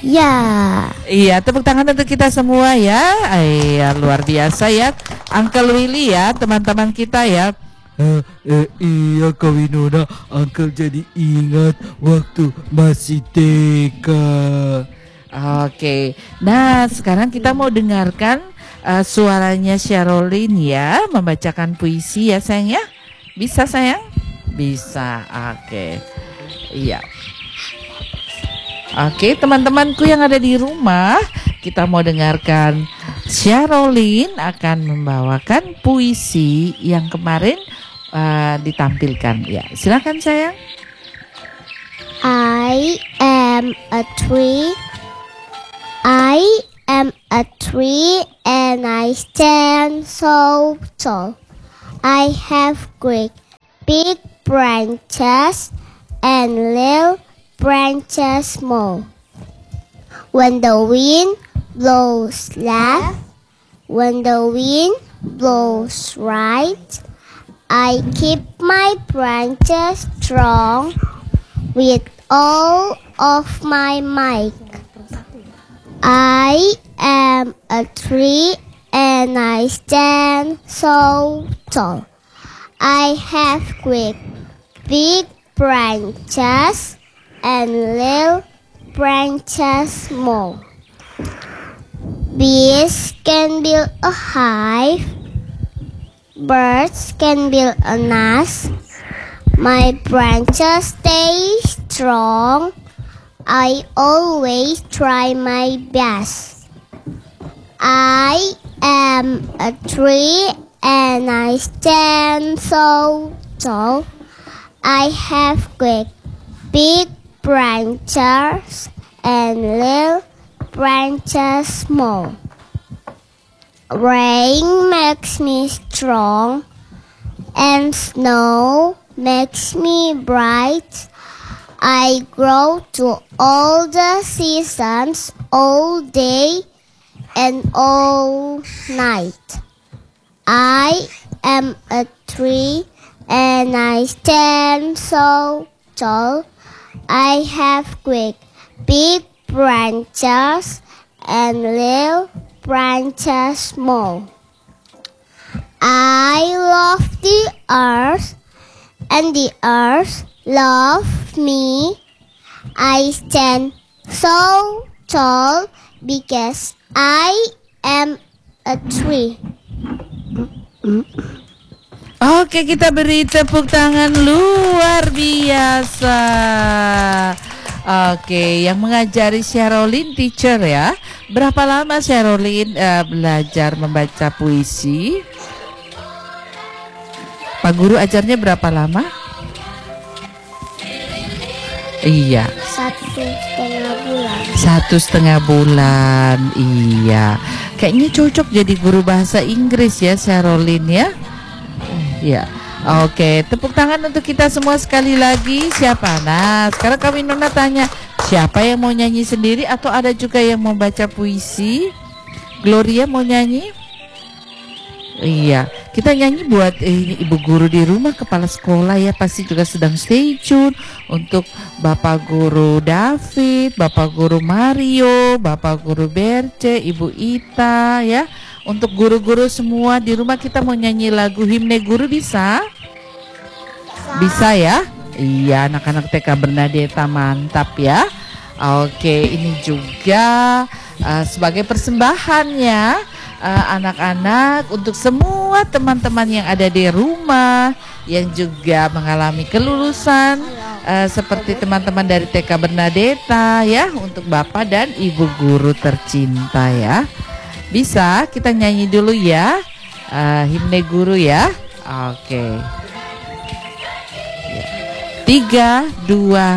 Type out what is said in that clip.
Ya. Iya, tepuk tangan untuk kita semua ya. Iya, luar biasa ya, Uncle Willy ya, teman-teman kita ya. Iya Kak Winona, Uncle jadi ingat waktu masih TK. Oke, nah sekarang kita mau dengarkan suaranya Sharolin ya, membacakan puisi ya sayang ya. Bisa sayang? Bisa, oke. Iya. Oke, teman-temanku yang ada di rumah, kita mau dengarkan Sharolin akan membawakan puisi yang kemarin ditampilkan. Ya, silakan sayang. I am a tree. I am a tree and I stand so tall. I have great big branches and little branches small. When the wind blows left, when the wind blows right, I keep my branches strong with all of my might. I am a tree and I stand so tall. I have great big branches and little branches small. Bees can build a hive, birds can build a nest. My branches stay strong. I always try my best. I am a tree and I stand so tall. I have great big branches and little branches small. Rain makes me strong and snow makes me bright. I grow to all the seasons, all day and all night. I am a tree and I stand so tall. I have great big branches and little branches small. I love the earth and the earth love me. I stand so tall because I am a tree. Oke, kita beri tepuk tangan luar biasa. Oke, yang mengajari Sharolin teacher ya. Berapa lama Sharolin belajar membaca puisi? Pak Guru ajarnya berapa lama? Iya. 1,5 bulan. 1,5 bulan. Iya. Kayaknya cocok jadi guru bahasa Inggris ya Sharolin ya. Ya. Oke, tepuk tangan untuk kita semua sekali lagi. Siapa? Nah, sekarang kami Nona tanya, siapa yang mau nyanyi sendiri atau ada juga yang mau baca puisi? Gloria mau nyanyi? Iya, kita nyanyi buat ibu guru di rumah, kepala sekolah ya, pasti juga sedang stay tune. Untuk Bapak Guru David, Bapak Guru Mario, Bapak Guru Berce, Ibu Ita ya. Untuk guru-guru semua di rumah, kita mau nyanyi lagu himne guru bisa? Bisa ya? Iya, anak-anak TK Bernadetta mantap ya. Oke, ini juga sebagai persembahannya anak-anak untuk semua teman-teman yang ada di rumah yang juga mengalami kelulusan seperti teman-teman dari TK Bernadetta ya, untuk Bapak dan Ibu guru tercinta ya. Bisa kita nyanyi dulu ya himne guru ya. Oke. 3, 2